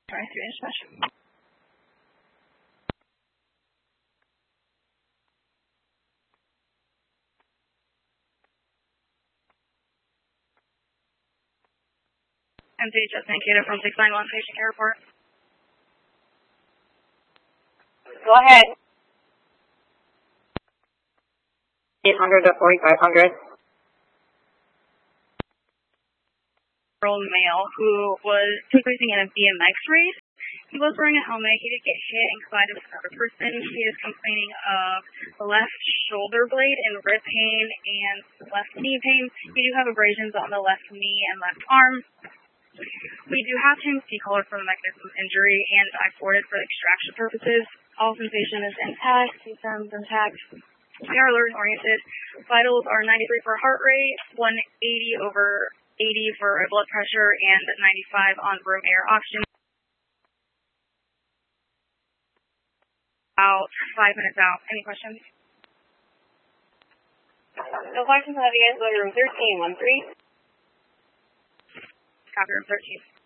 Sorry, 3 dispatch. MCHS Mankato from 691 patient care report. Go ahead. 800 to 4500. Male who was competing in a BMX race. He was wearing a helmet. He did get hit and collided with another person. He is complaining of left shoulder blade and rib pain and left knee pain. We do have abrasions on the left knee and left arm. We do have him C-color for the mechanism of injury and I-forwarded for extraction purposes. All sensation is intact. C-terms intact. We are alert and oriented. Vitals are 93 for heart rate, 180 over 80 for blood pressure, and 95 on room air oxygen. About 5 minutes out. Any questions? No questions. Have you guys go to room 13, 1-3? Copy, room 13.